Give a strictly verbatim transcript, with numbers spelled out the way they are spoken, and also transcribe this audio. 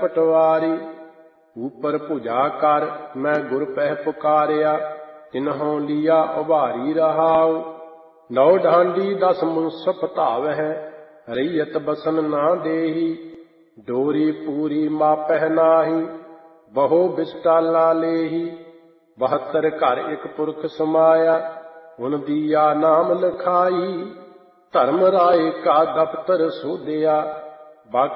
पटवारी। ऊपर भुजा कर मैं गुर पह पुकारिया, तिन्हों लिया उभारी रहाऊ। नौ ढांडी दस मुंसफ धावै, रैयत बसन ना देही। डोरी पूरी मापह नाही, बहु बिस्टाला लेही। बहत्तर घर एक पुरख समाया, उन दिया नाम लिखाई। धर्म राय का दफ्तर सोधिया,